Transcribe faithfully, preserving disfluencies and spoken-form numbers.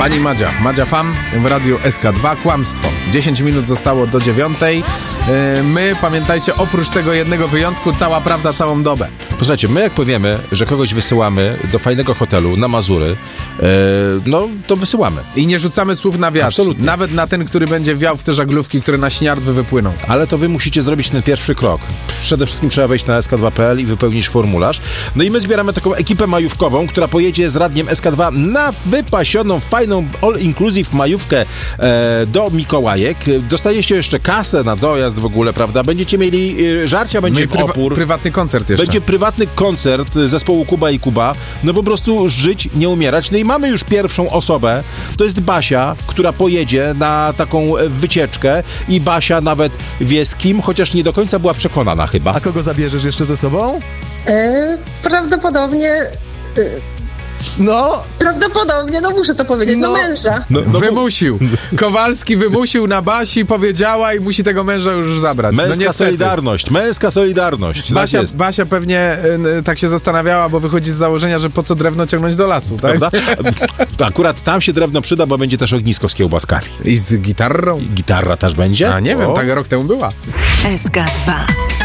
Pani Madzia, Madzia Fam w radiu S K dwa. Kłamstwo. dziesięć minut zostało do dziewiątej. My, pamiętajcie, oprócz tego jednego wyjątku, cała prawda całą dobę. Posłuchajcie, my jak powiemy, że kogoś wysyłamy do fajnego hotelu na Mazury, e, no to wysyłamy. I nie rzucamy słów na wiatr. Absolutnie. Nawet na ten, który będzie wiał w te żaglówki, które na śniardwy wypłyną. Ale to wy musicie zrobić ten pierwszy krok. Przede wszystkim trzeba wejść na S K dwa kropka P L i wypełnić formularz. No i my zbieramy taką ekipę majówkową, która pojedzie z radiem S K dwa na wypasioną, fajną, all-inclusive majówkę e, do Mikołajek. Dostajecie jeszcze kasę na dojazd w ogóle, prawda? Będziecie mieli e, żarcia, będzie No i w prywa- opór. prywatny koncert jeszcze. Będzie prywatny koncert zespołu Kuba i Kuba. No po prostu żyć, nie umierać. No i mamy już pierwszą osobę. To jest Basia, która pojedzie na taką wycieczkę i Basia nawet wie z kim, chociaż nie do końca była przekonana chyba. A kogo zabierzesz jeszcze ze sobą? E, prawdopodobnie... E, No, prawdopodobnie, no muszę to powiedzieć, no, No. męża. No, no, Wymusił. Kowalski wymusił na Basi, powiedziała i musi tego męża już zabrać. Męska no niestety. solidarność, męska solidarność. Tak Basia, jest. Basia pewnie y, tak się zastanawiała, bo wychodzi z założenia, że po co drewno ciągnąć do lasu, tak? Prawda? To akurat tam się drewno przyda, bo będzie też ognisko z kiełbaskami. I z gitarą. Gitarra też będzie? A nie wiem, O. tak rok temu była. S K dwa.